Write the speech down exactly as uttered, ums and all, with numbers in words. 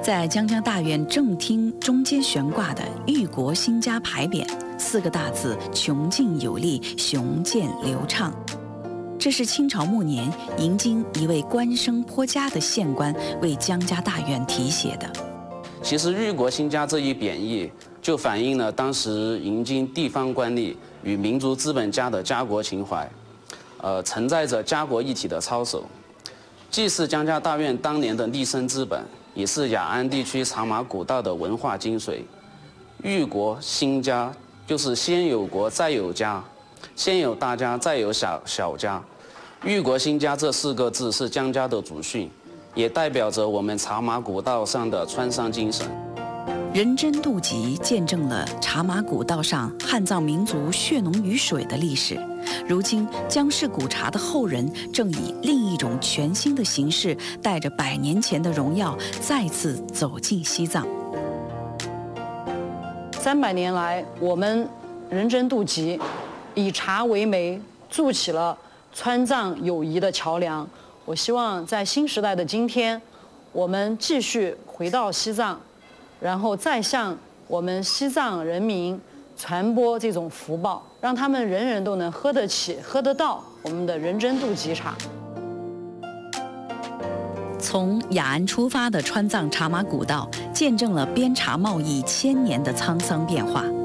在江江大院正厅中间悬挂的“裕国兴家”牌匾，四个大字邛劲有力，雄健流畅。这是清朝末年迎京一位官声颇佳的县官为江家大院题写的。 其实“裕国兴家”这一匾义，就反映了当时迎京地方官吏与民族资本家的家国情怀，呃，承载着家国一体的操守，既是江家大院当年的立身之本，也是雅安地区茶马古道的文化精髓。裕国兴家就是先有国再有家，先有大家再有小小家。裕国兴家这四个字是江家的祖训，也代表着我们茶马古道上的川商精神。 人真渡集见证了茶马古道上汉藏民族血浓于水的历史。如今，江氏古茶的后人正以另一种全新的形式，带着百年前的荣耀，再次走进西藏。 三百年来，我们人真渡集以茶为媒，筑起了川藏友谊的桥梁。我希望在新时代的今天，我们继续回到西藏，然后再向我们西藏人民传播这种福报，让他们人人都能喝得起、喝得到我们的人真渡集茶。 从雅安出发的川藏茶马古道，见证了边茶贸易千年的沧桑变化。